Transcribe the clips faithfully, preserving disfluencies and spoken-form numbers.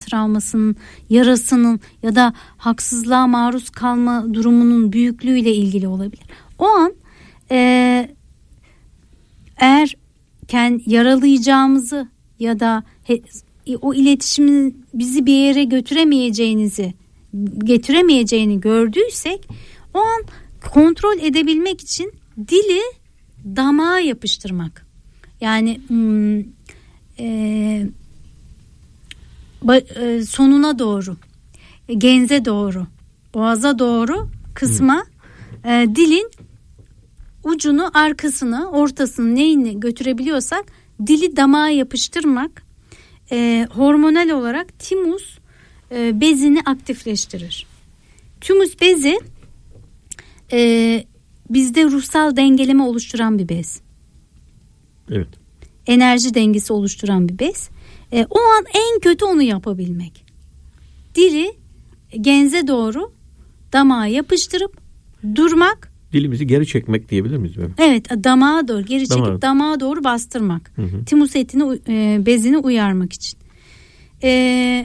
travmasının, yarasının ya da haksızlığa maruz kalma durumunun büyüklüğüyle ilgili olabilir. O an e, eğer kendi yaralayacağımızı ya da he, o iletişimin bizi bir yere götüremeyeceğinizi getiremeyeceğini gördüysek, o an kontrol edebilmek için dili damağa yapıştırmak. Yani e, e, sonuna doğru, genze doğru, boğaza doğru kısma e, dilin ucunu, arkasını, ortasını, neyini götürebiliyorsak dili damağa yapıştırmak e, hormonal olarak timus e, bezini aktifleştirir. Timus bezi e, bizde ruhsal dengeleme oluşturan bir bez. Evet. Enerji dengesi oluşturan bir bez. E, o an en kötü onu yapabilmek. Dili genze doğru damağa yapıştırıp durmak. Dilimizi geri çekmek diyebilir miyiz? Böyle? Evet, damağa doğru geri çekip damağa, damağa doğru bastırmak. Hı hı. Timus etini, e, bezini uyarmak için. E,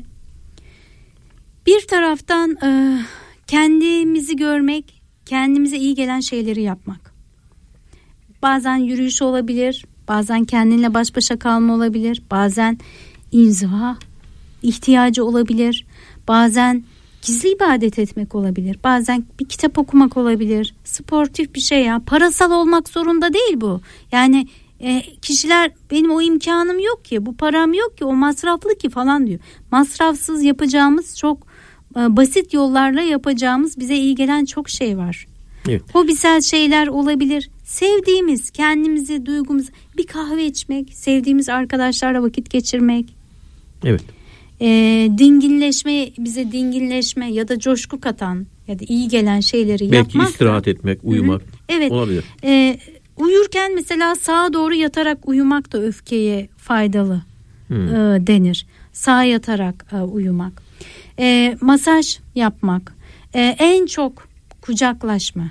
bir taraftan e, kendimizi görmek, kendimize iyi gelen şeyleri yapmak. Bazen yürüyüş olabilir, bazen kendinle baş başa kalma olabilir, bazen inziva ihtiyacı olabilir, bazen gizli ibadet etmek olabilir, bazen bir kitap okumak olabilir, sportif bir şey ya, parasal olmak zorunda değil bu. Yani e, kişiler benim o imkanım yok ki, bu param yok ki, o masraflı ki falan diyor. Masrafsız yapacağımız çok e, basit yollarla yapacağımız bize iyi gelen çok şey var. Evet. Hobisel şeyler olabilir. Sevdiğimiz, kendimizi, duygumuzu, bir kahve içmek, sevdiğimiz arkadaşlarla vakit geçirmek. Evet. E, dinginleşme, bize dinginleşme ya da coşku katan ya da iyi gelen şeyleri belki yapmak. Belki istirahat da, etmek, uyumak. Hı-hı. Evet. Olabilir. E, uyurken mesela sağa doğru yatarak uyumak da öfkeye faydalı e, denir. Sağa yatarak e, uyumak. E, masaj yapmak. E, en çok kucaklaşma.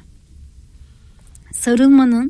Sarılmanın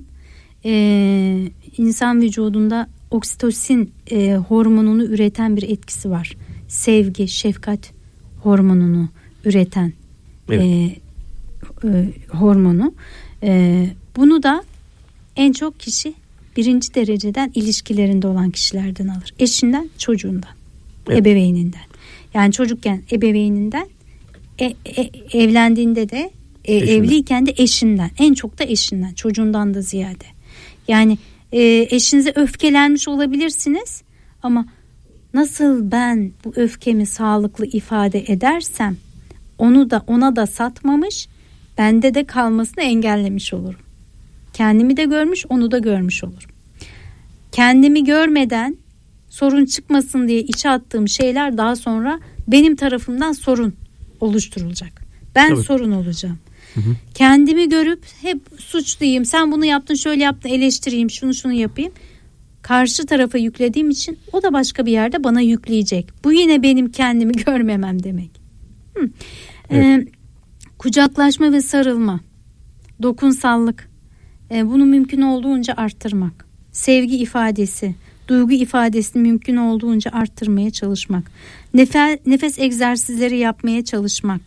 e, insan vücudunda oksitosin e, hormonunu üreten bir etkisi var. Sevgi, şefkat hormonunu üreten evet. e, e, hormonu. E, bunu da en çok kişi birinci dereceden ilişkilerinde olan kişilerden alır. Eşinden, çocuğundan, evet. ebeveyninden. Yani çocukken ebeveyninden, e, e, evlendiğinde de e, evliyken de eşinden. En çok da eşinden, çocuğundan da ziyade. Yani e, eşinize öfkelenmiş olabilirsiniz ama nasıl ben bu öfkemi sağlıklı ifade edersem onu da ona da satmamış, bende de kalmasını engellemiş olurum. Kendimi de görmüş, onu da görmüş olurum. Kendimi görmeden sorun çıkmasın diye içe attığım şeyler daha sonra benim tarafımdan sorun oluşturulacak. Ben Tabii. sorun olacağım. Hı hı. Kendimi görüp hep suçluyum, sen bunu yaptın, şöyle yaptın, eleştireyim, şunu şunu yapayım. Karşı tarafa yüklediğim için o da başka bir yerde bana yükleyecek. Bu yine benim kendimi görmemem demek. Hı. Evet. Ee, kucaklaşma ve sarılma, dokunsallık, ee, bunu mümkün olduğunca arttırmak. Sevgi ifadesi, duygu ifadesini mümkün olduğunca arttırmaya çalışmak. Nefes, nefes egzersizleri yapmaya çalışmak.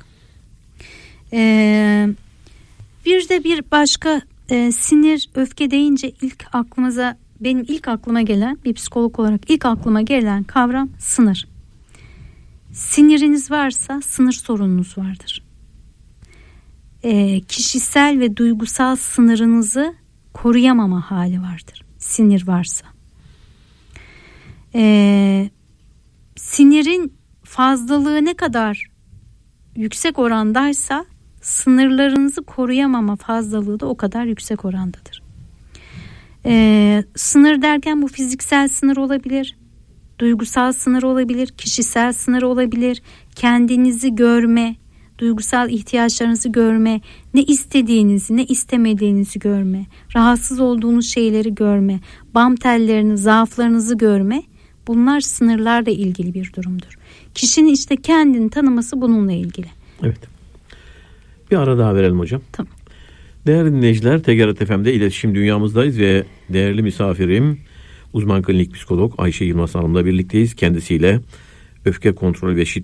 Ee, bir de bir başka e, sinir, öfke deyince ilk aklımıza, benim ilk aklıma gelen, bir psikolog olarak ilk aklıma gelen kavram sınır. Siniriniz varsa sınır sorununuz vardır. E, kişisel ve duygusal sınırınızı koruyamama hali vardır. Sinir varsa. E, sinirin fazlalığı ne kadar yüksek orandaysa sınırlarınızı koruyamama fazlalığı da o kadar yüksek orandadır. Ee, sınır derken bu fiziksel sınır olabilir, duygusal sınır olabilir, kişisel sınır olabilir, kendinizi görme, duygusal ihtiyaçlarınızı görme, ne istediğinizi ne istemediğinizi görme, rahatsız olduğunuz şeyleri görme, bam tellerini, zaaflarınızı görme, bunlar sınırlarla ilgili bir durumdur. Kişinin işte kendini tanıması bununla ilgili. Evet. Bir ara daha verelim hocam. Tamam. Değerli dinleyiciler, T G R T F M'de iletişim dünyamızdayız ve değerli misafirim uzman klinik psikolog Ayşe Yılmaz Hanım'la birlikteyiz. Kendisiyle öfke kontrolü ve şiddet